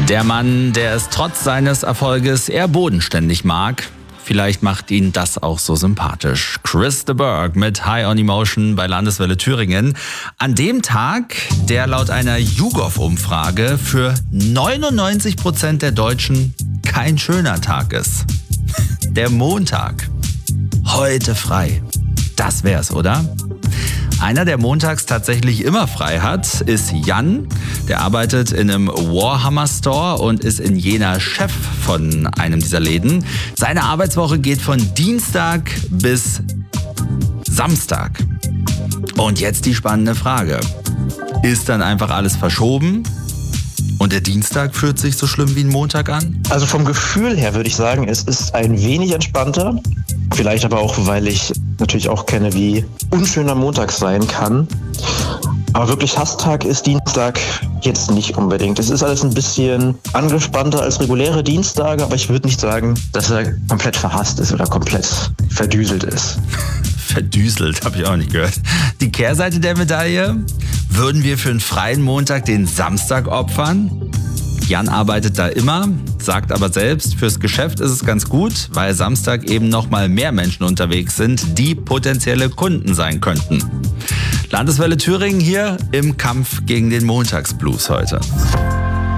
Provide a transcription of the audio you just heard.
Der Mann, der es trotz seines Erfolges eher bodenständig mag. Vielleicht macht ihn das auch so sympathisch. Chris de Burgh mit High on Emotion bei Landeswelle Thüringen. An dem Tag, der laut einer YouGov-Umfrage für 99% der Deutschen kein schöner Tag ist. Der Montag. Heute frei. Das wär's, oder? Einer, der montags tatsächlich immer frei hat, ist Jan. Der arbeitet in einem Warhammer Store und ist in Jena Chef von einem dieser Läden. Seine Arbeitswoche geht von Dienstag bis Samstag. Und jetzt die spannende Frage. Ist dann einfach alles verschoben? Und der Dienstag fühlt sich so schlimm wie ein Montag an? Also vom Gefühl her würde ich sagen, es ist ein wenig entspannter. Vielleicht aber auch, weil ich natürlich auch kenne, wie unschöner Montag sein kann. Aber wirklich Hasstag ist Dienstag jetzt nicht unbedingt. Es ist alles ein bisschen angespannter als reguläre Dienstage, aber ich würde nicht sagen, dass er komplett verhasst ist oder komplett verdüselt ist. Verdüselt, habe ich auch nicht gehört. Die Kehrseite der Medaille? Würden wir für einen freien Montag den Samstag opfern? Jan arbeitet da immer, sagt aber selbst, fürs Geschäft ist es ganz gut, weil Samstag eben nochmal mehr Menschen unterwegs sind, die potenzielle Kunden sein könnten. Landeswelle Thüringen hier im Kampf gegen den Montagsblues heute.